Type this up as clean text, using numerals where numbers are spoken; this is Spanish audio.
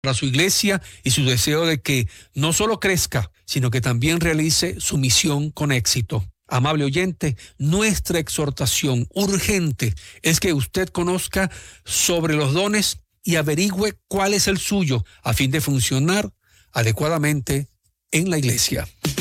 para su iglesia y su deseo de que no solo crezca, sino que también realice su misión con éxito. Amable oyente, nuestra exhortación urgente es que usted conozca sobre los dones y averigüe cuál es el suyo a fin de funcionar adecuadamente en la iglesia.